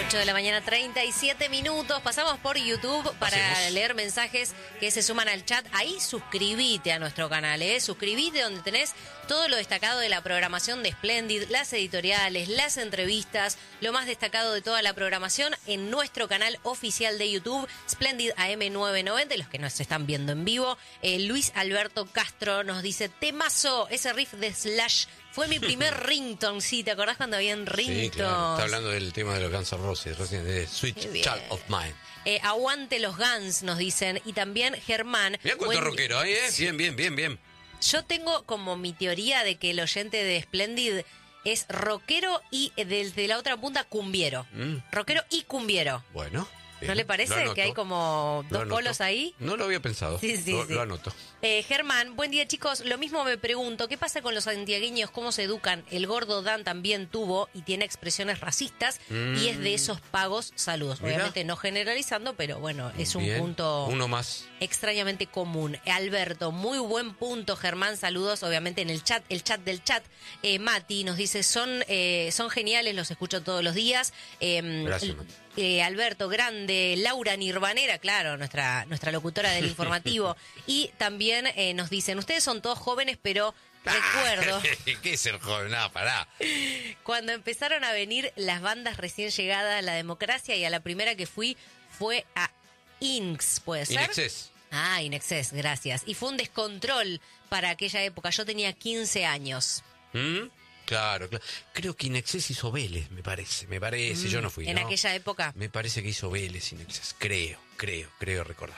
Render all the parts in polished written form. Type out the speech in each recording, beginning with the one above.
8 de la mañana, 37 minutos. Pasamos por YouTube para leer mensajes que se suman al chat. Ahí suscríbete a nuestro canal, suscríbete donde tenés todo lo destacado de la programación de Splendid, las editoriales, las entrevistas, lo más destacado de toda la programación en nuestro canal oficial de YouTube, Splendid AM990, los que nos están viendo en vivo. Luis Alberto Castro nos dice, temazo, ese riff de Slash fue mi primer ringtone. Sí, ¿te acordás cuando habían ringtones? Sí, claro. Está hablando del tema de los Guns N' Roses, recién de Sweet Child of Mine. Aguante los Guns, nos dicen. Y también Germán. Mirá cuánto rockero ahí, ¿eh? Bien. Yo tengo como mi teoría de que el oyente de Splendid es rockero y desde la otra punta cumbiero. Rockero y cumbiero. Bueno. Bien. ¿No le parece que hay como dos polos ahí? No lo había pensado. Sí. Lo anoto. Germán, buen día chicos. Lo mismo me pregunto, ¿qué pasa con los santiagueños? ¿Cómo se educan? El gordo Dan también tuvo y tiene expresiones racistas y es de esos pagos. Saludos. Mirá. Obviamente no generalizando, pero bueno, es un Bien. punto Uno más. extrañamente común. Alberto, muy buen punto, Germán. Saludos, obviamente, en el chat del chat. Mati nos dice, son geniales, los escucho todos los días. Gracias, Mati. Alberto, grande, Laura Nirvanera, claro, nuestra locutora del informativo. Y también nos dicen, ustedes son todos jóvenes, pero recuerdo... ¿Qué es ser joven? Nada, pará. Cuando empezaron a venir las bandas recién llegadas a la democracia y a la primera que fui fue a Inx, ¿puede ser? Inexcess. Ah, Inexcess, gracias. Y fue un descontrol para aquella época. Yo tenía 15 años. Claro. Creo que Inexcess hizo Vélez, me parece. Yo no fui, ¿En aquella época? Me parece que hizo Vélez Inexcess. Creo recordar.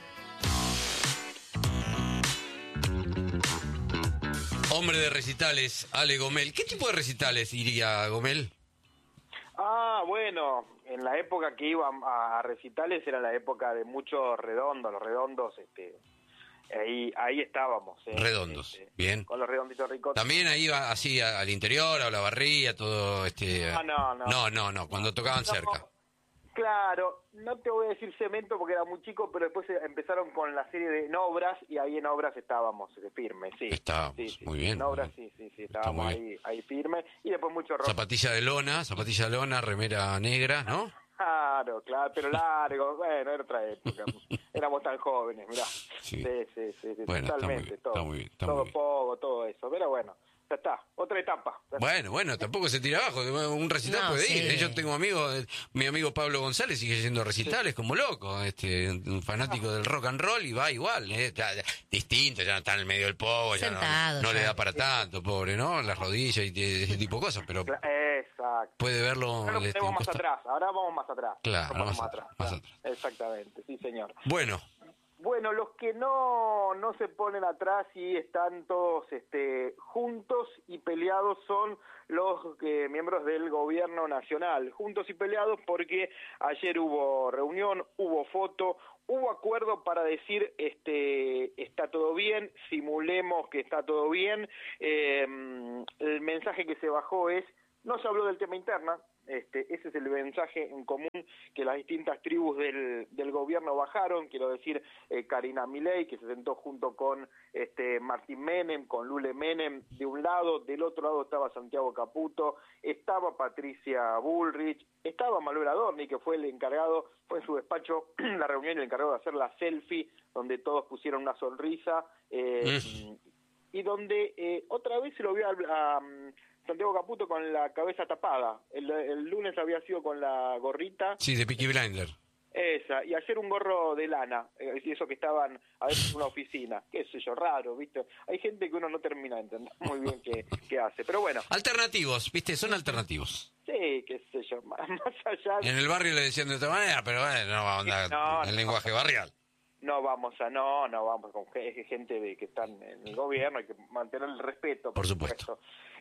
Hombre de recitales, Ale Gomel. ¿Qué tipo de recitales iría Gomel? Bueno, en la época que iba a recitales era la época de muchos redondos, los redondos, ahí estábamos. Redondos, bien. Con los redonditos ricos. ¿También ahí iba así al interior, a la barría, todo No, cuando tocaban cerca. Claro, no te voy a decir cemento porque era muy chico, pero después empezaron con la serie de En Obras y ahí en Obras estábamos firmes, sí. Estábamos, sí. muy bien. En Obras sí, estábamos ahí firmes y después mucho rock. Zapatilla de lona, remera negra, ¿no? Claro, pero largo, bueno, era otra época. Éramos tan jóvenes, mirá. Sí, bueno, totalmente, está muy bien, todo poco, todo eso, pero bueno. Ya está, otra etapa. Bueno, tampoco se tira abajo, un recital puede ir. Yo tengo amigos, mi amigo Pablo González sigue yendo a recitales como loco, un fanático del rock and roll y va igual, distinto, ya no está en el medio del pogo, ya no le da para tanto, pobre, ¿no? Las rodillas y ese tipo de cosas, pero exacto. Puede verlo. Ahora vamos más atrás. Claro, más atrás. Exactamente, sí señor. Bueno, los que no se ponen atrás y están todos juntos y peleados son los miembros del gobierno nacional. Juntos y peleados porque ayer hubo reunión, hubo foto, hubo acuerdo para decir está todo bien, simulemos que está todo bien. El mensaje que se bajó es, no se habló del tema interna. Ese es el mensaje en común que las distintas tribus del gobierno bajaron, quiero decir, Karina Milei, que se sentó junto con Martín Menem, con Lule Menem, de un lado, del otro lado estaba Santiago Caputo, estaba Patricia Bullrich, estaba Manuel Adorni, que fue en su despacho la reunión, el encargado de hacer la selfie, donde todos pusieron una sonrisa, y donde otra vez se lo vio a Santiago Caputo con la cabeza tapada. El lunes había sido con la gorrita. Sí, de Peaky Blinder. Esa, y ayer un gorro de lana, eso que estaban a veces en una oficina, qué sé yo, raro, ¿viste? Hay gente que uno no termina de entender muy bien qué hace, pero bueno. Alternativos, ¿viste? Son alternativos. Sí, qué sé yo, más allá... En el barrio le decían de otra manera, pero bueno, no va a andar en lenguaje barrial. No vamos con gente que están en el gobierno, hay que mantener el respeto. Por supuesto.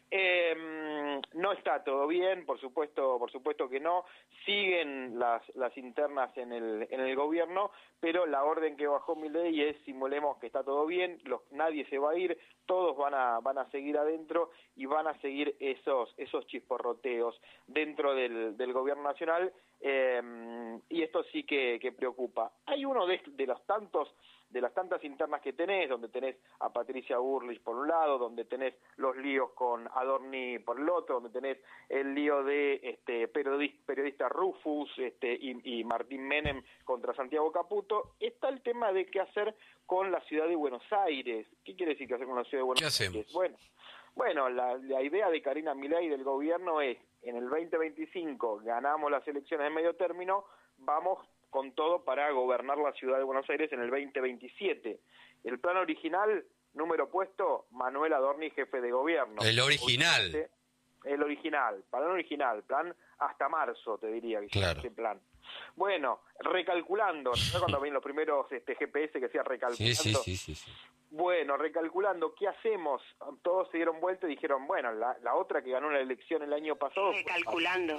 No está todo bien, por supuesto que no. Siguen las internas en el gobierno, pero la orden que bajó Milei es simulemos que está todo bien, nadie se va a ir, todos van a seguir adentro y van a seguir esos chisporroteos dentro del gobierno nacional, y esto sí que preocupa. Hay uno de los tantos de las tantas internas que tenés, donde tenés a Patricia Bullrich por un lado, donde tenés los líos con Adorni por el otro, donde tenés el lío de periodista Rufus y Martín Menem contra Santiago Caputo, está el tema de qué hacer con la ciudad de Buenos Aires. ¿Qué quiere decir qué hacer con la ciudad de Buenos Aires? Bueno, la idea de Karina Milei y del gobierno es, en el 2025 ganamos las elecciones de medio término, vamos con todo para gobernar la ciudad de Buenos Aires en el 2027. El plan original, número puesto, Manuel Adorni, jefe de gobierno. El original. El original, plan hasta marzo, te diría, claro. Ese plan. Bueno, recalculando, ¿no? Cuando ven los primeros GPS que decía recalculando. Sí. Bueno, recalculando, ¿qué hacemos? Todos se dieron vuelta y dijeron, bueno, la otra que ganó la elección el año pasado... Recalculando.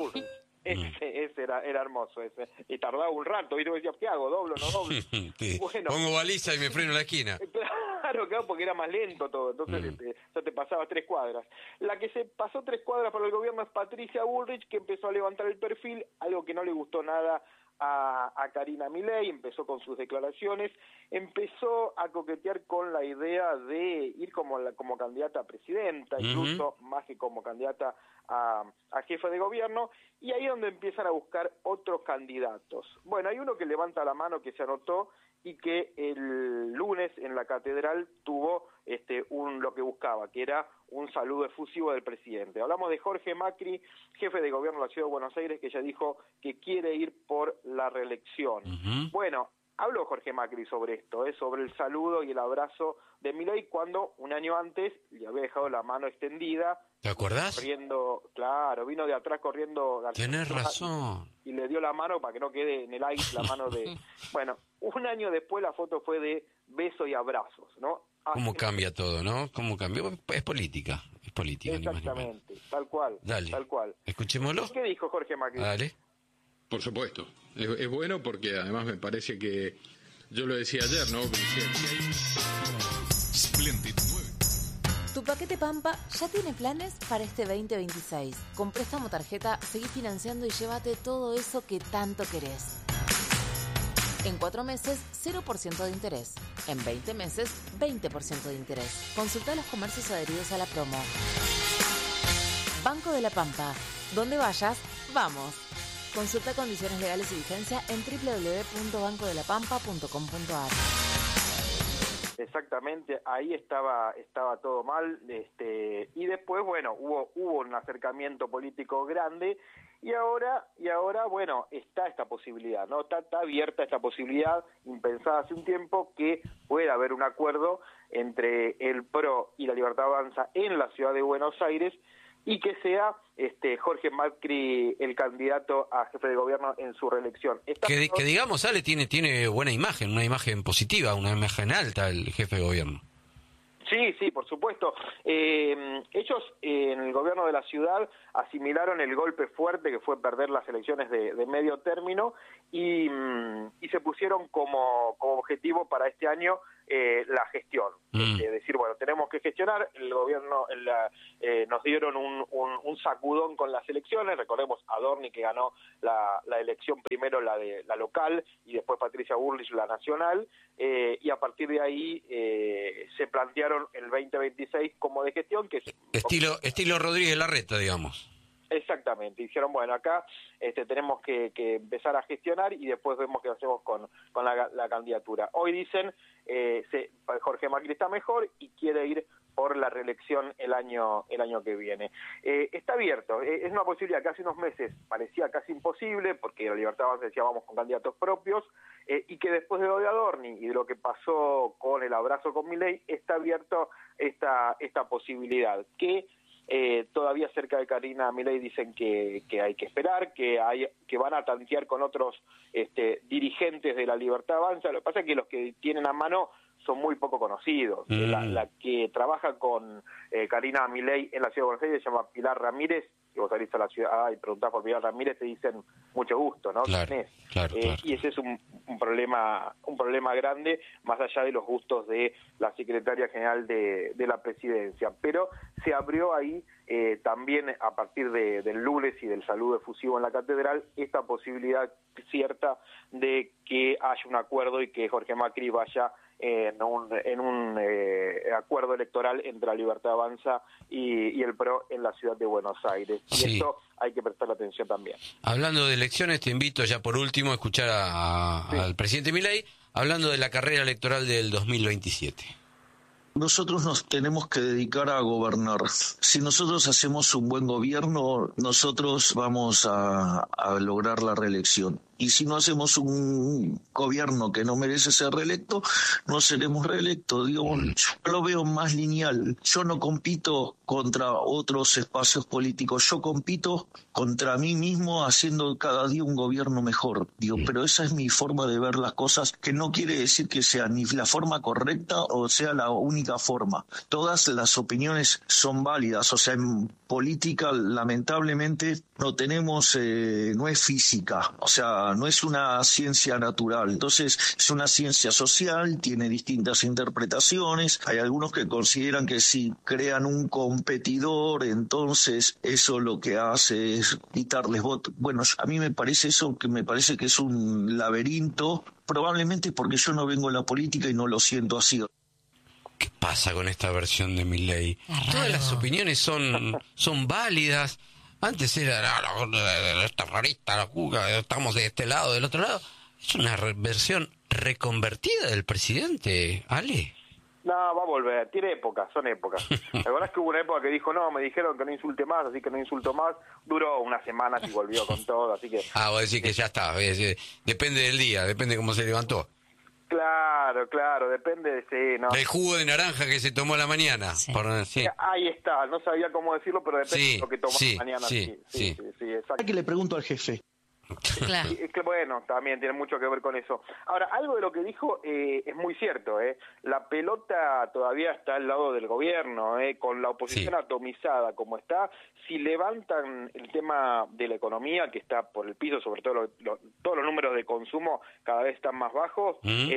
Ese era hermoso, ese. Y tardaba un rato, y yo decía, ¿qué hago? ¿Doblo, no doblo? Sí. Bueno, pongo baliza y me freno en la esquina. Claro, porque era más lento todo, entonces ya te pasabas 3 cuadras. La que se pasó 3 cuadras para el gobierno es Patricia Bullrich, que empezó a levantar el perfil, algo que no le gustó nada a Karina Milei, empezó con sus declaraciones, empezó a coquetear con la idea de ir como candidata a presidenta, incluso más que como candidata a jefe de gobierno, y ahí es donde empiezan a buscar otros candidatos. Bueno, hay uno que levanta la mano, que se anotó, y que el lunes en la catedral tuvo lo que buscaba, que era un saludo efusivo del presidente. Hablamos de Jorge Macri, jefe de gobierno de la Ciudad de Buenos Aires, que ya dijo que quiere ir por la reelección. Bueno, habló Jorge Macri sobre esto, sobre el saludo y el abrazo de Milei, cuando un año antes le había dejado la mano extendida. ¿Te acordás? Corriendo, claro, vino de atrás corriendo. Tenés razón. Y le dio la mano para que no quede en el aire la mano de... Bueno, un año después la foto fue de beso y abrazos, ¿no? ¿Cómo cambia todo, no? ¿Cómo cambia? Es política. Exactamente, tal cual. Dale. Tal cual. Escuchémoslo. ¿Qué dijo Jorge Macri? Dale. Por supuesto. Es bueno porque además me parece que, yo lo decía ayer, ¿no? Splendid 9. Tu paquete Pampa ya tiene planes para este 2026. Con préstamo tarjeta, seguí financiando y llévate todo eso que tanto querés. En 4 meses, 0% de interés. En 20 meses, 20% de interés. Consulta los comercios adheridos a la promo. Banco de la Pampa. Donde vayas, vamos. Consulta condiciones legales y vigencia en www.bancodelapampa.com.ar. Exactamente, ahí estaba todo mal, y después, bueno, hubo un acercamiento político grande, y ahora bueno, está esta posibilidad, ¿no? Está abierta esta posibilidad, impensada hace un tiempo, que pueda haber un acuerdo entre el PRO y la Libertad Avanza en la ciudad de Buenos Aires, y que sea Jorge Macri el candidato a jefe de gobierno en su reelección. Que digamos, Ale, tiene buena imagen, una imagen positiva, una imagen alta el jefe de gobierno. Sí, por supuesto. Ellos en el gobierno de la ciudad asimilaron el golpe fuerte que fue perder las elecciones de medio término y se pusieron como objetivo para este año la gestión. Decir, bueno, tenemos que gestionar. El gobierno nos dieron un sacudón con las elecciones. Recordemos Adorni, que ganó la elección primero, la local, y después Patricia Bullrich, la nacional, y a partir de ahí se plantearon el 2026 como de gestión, que es estilo Rodríguez Larreta, digamos. Exactamente, dijeron, bueno, acá tenemos que empezar a gestionar y después vemos qué hacemos con la candidatura. Hoy dicen, Jorge Macri está mejor y quiere ir por la reelección el año que viene. Está abierto, es una posibilidad que hace unos meses parecía casi imposible, porque la Libertad Avanza decía vamos con candidatos propios, y que después de lo de Adorni y de lo que pasó con el abrazo con Milei, está abierto esta posibilidad, que todavía cerca de Karina Milei dicen que hay que esperar, que van a tantear con otros dirigentes de la Libertad Avanza. Lo que pasa es que los que tienen a mano son muy poco conocidos. La que trabaja con Karina Milei en la Ciudad de Buenos Aires se llama Pilar Ramírez, que vos salís a la ciudad y preguntás por Pilar Ramírez, te dicen mucho gusto, ¿no? Claro, ¿Quién es? claro. Y ese es un problema grande, más allá de los gustos de la secretaria general de la presidencia. Pero se abrió ahí también a partir del lunes y del saludo efusivo en la catedral esta posibilidad cierta de que haya un acuerdo y que Jorge Macri vaya en un acuerdo electoral entre la Libertad Avanza y el PRO en la ciudad de Buenos Aires. Y Sí. esto hay que prestarle atención también. Hablando de elecciones, te invito ya por último a escuchar al presidente Milei hablando de la carrera electoral del 2027. Nosotros nos tenemos que dedicar a gobernar. Si nosotros hacemos un buen gobierno, nosotros vamos a lograr la reelección. Y si no hacemos un gobierno que no merece ser reelecto, no seremos reelectos. Digo, yo lo veo más lineal. Yo no compito contra otros espacios políticos. Yo compito contra mí mismo haciendo cada día un gobierno mejor. Digo, pero esa es mi forma de ver las cosas, que no quiere decir que sea ni la forma correcta o sea la única forma. Todas las opiniones son válidas. O sea, en política, lamentablemente, no tenemos, no es física. O sea, no es una ciencia natural. Entonces, es una ciencia social, tiene distintas interpretaciones. Hay algunos que consideran que si crean un competidor, entonces eso lo que hace es quitarles votos. Bueno, a mí me parece que es un laberinto, probablemente porque yo no vengo de la política y no lo siento así. ¿Qué pasa con esta versión de Milei? Todas las opiniones son válidas. Antes era los terroristas, la Cuca, estamos de este lado, del otro lado. Es una versión reconvertida del presidente, Ale. No, va a volver, tiene épocas, son épocas. La verdad es que hubo una época que dijo, no, me dijeron que no insulte más, así que no insulto más. Duró unas semanas y volvió con todo, así que... Vos decís que ya está, depende del día, depende de cómo se levantó. Claro, depende de... Sí, no. Del jugo de naranja que se tomó a la mañana. Sí. Sí. Ahí está, no sabía cómo decirlo, pero depende de lo que tomó mañana. Sí. Exacto. Que le pregunto al jefe. Claro. Es que bueno, también tiene mucho que ver con eso. Ahora, algo de lo que dijo es muy cierto, la pelota todavía está al lado del gobierno, con la oposición atomizada como está. Si levantan el tema de la economía, que está por el piso, sobre todo todos los números de consumo cada vez están más bajos,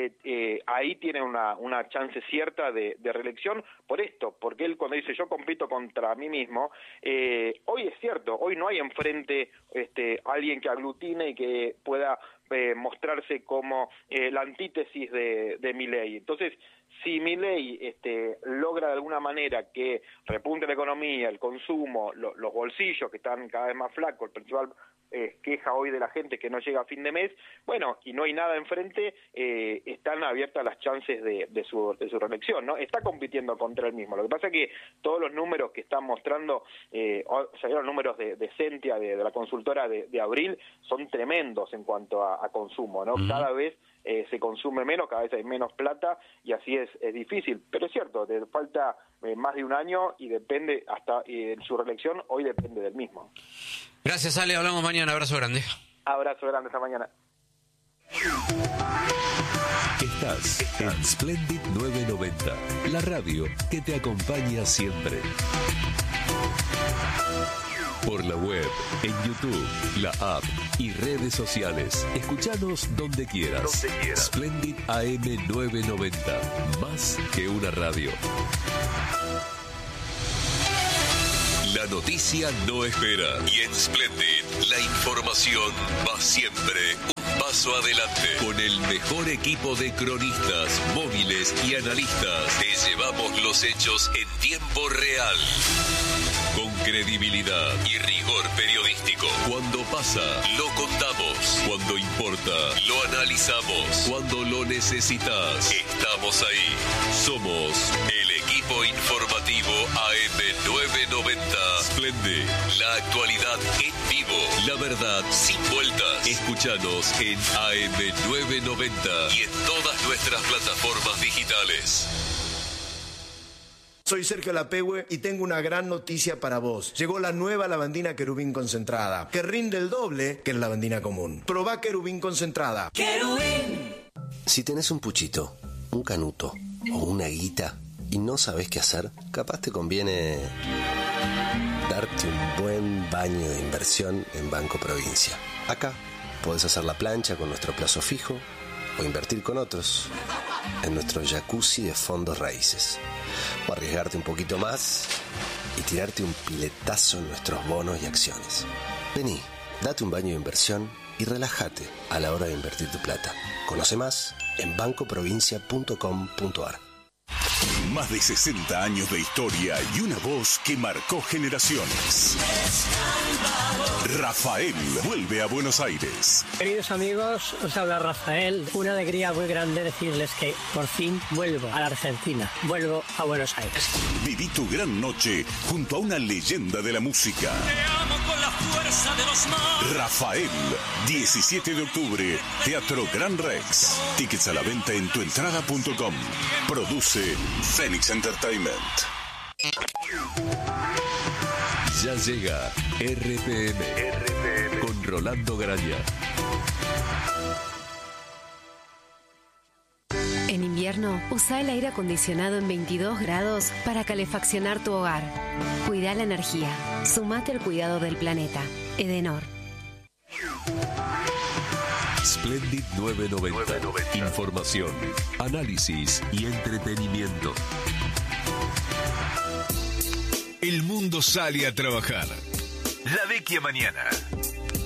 ahí tiene una chance cierta de reelección por esto, porque él cuando dice yo compito contra mí mismo, hoy es cierto, hoy no hay enfrente alguien que aglutine y que pueda mostrarse como la antítesis de Milei. Entonces, si Milei logra de alguna manera que repunte la economía, el consumo, los bolsillos que están cada vez más flacos, el principal queja hoy de la gente que no llega a fin de mes, bueno, y no hay nada enfrente, están abiertas las chances de su reelección, ¿no? Está compitiendo contra él mismo. Lo que pasa es que todos los números que están mostrando, salieron números de Sentia, de la consultora de abril, son tremendos en cuanto a consumo, ¿no? Cada vez se consume menos, cada vez hay menos plata y así es difícil, pero es cierto, te falta más de un año y depende hasta su reelección hoy depende del mismo. Gracias, Ale, hablamos mañana, abrazo grande. Abrazo grande, esta mañana. Estás en Splendid 990, la radio que te acompaña siempre. Por la web, en YouTube, la app y redes sociales. Escuchanos donde quieras. Splendid AM 990, más que una radio. La noticia no espera y en Splendid la información va siempre un paso adelante. Con el mejor equipo de cronistas, móviles y analistas, te llevamos los hechos en tiempo real. Con credibilidad y rigor periodístico. Cuando pasa, lo contamos. Cuando importa, lo analizamos. Cuando lo necesitas, estamos ahí. Somos el equipo informativo AM990. Splendid, la actualidad en vivo. La verdad sin vueltas. Escúchanos en AM990 y en todas nuestras plataformas digitales. Soy Sergio Lapehue y tengo una gran noticia para vos. Llegó la nueva lavandina Querubín concentrada, que rinde el doble que la lavandina común. Probá Querubín concentrada. ¡Querubín! Si tenés un puchito, un canuto o una guita y no sabés qué hacer, capaz te conviene darte un buen baño de inversión en Banco Provincia. Acá podés hacer la plancha con nuestro plazo fijo o invertir con otros en nuestro jacuzzi de fondos raíces. O arriesgarte un poquito más y tirarte un piletazo en nuestros bonos y acciones. Vení, date un baño de inversión y relájate a la hora de invertir tu plata. Conoce más en bancoprovincia.com.ar. Más de 60 años de historia y una voz que marcó generaciones. Rafael vuelve a Buenos Aires. Queridos amigos, os habla Rafael. Una alegría muy grande decirles que por fin vuelvo a la Argentina. Vuelvo a Buenos Aires. Viví tu gran noche junto a una leyenda de la música. Te amo con la fuerza de los mares. Rafael, 17 de octubre, Teatro Gran Rex. Tickets a la venta en tuentrada.com. Produce Phoenix Entertainment. Ya llega RPM con Rolando Graña. En invierno, usa el aire acondicionado en 22 grados para calefaccionar tu hogar. Cuida la energía. Sumate al cuidado del planeta. Edenor. Splendid 990. Información, análisis y entretenimiento. El mundo sale a trabajar. La Vecchia mañana.